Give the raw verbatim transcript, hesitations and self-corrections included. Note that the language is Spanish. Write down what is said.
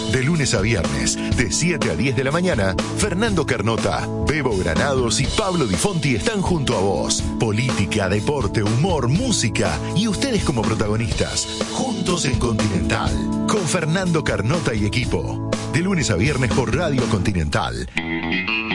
De lunes a viernes, de siete a diez de la mañana, Fernando Carnota, Bebo Granados y Pablo Di Fonti están junto a vos. Política, deporte, humor, música y ustedes como protagonistas. Juntos en Continental, con Fernando Carnota y equipo. De lunes a viernes por Radio Continental.